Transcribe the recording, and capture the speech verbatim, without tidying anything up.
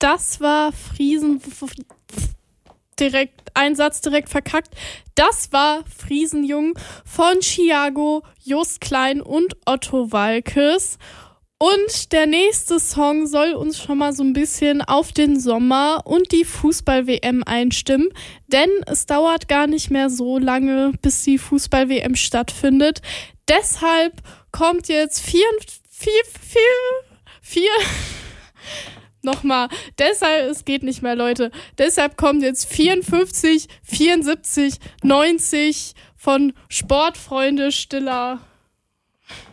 das war Friesen... Direkt, ein Satz direkt verkackt. Das war Friesenjung von Chiago, Just Klein und Otto Waalkes. Und der nächste Song soll uns schon mal so ein bisschen auf den Sommer und die Fußball-W M einstimmen, denn es dauert gar nicht mehr so lange, bis die Fußball-W M stattfindet. Deshalb kommt jetzt vier, vier, vier, vier, nochmal, deshalb, es geht nicht mehr, Leute, deshalb kommt jetzt vierundfünfzig, vierundsiebzig, neunzig von Sportfreunde Stiller.